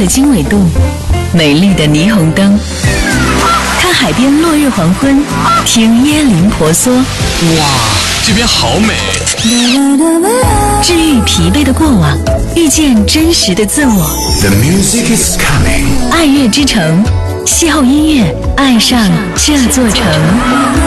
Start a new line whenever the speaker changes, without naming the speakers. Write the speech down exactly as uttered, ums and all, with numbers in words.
经纬度，美丽的霓虹灯，看海边落日黄昏，听椰林婆娑。
哇，这边好美！
治愈疲惫的过往，遇见真实的自我。
The music is coming。
爱乐之城，邂逅音乐，爱上这座城。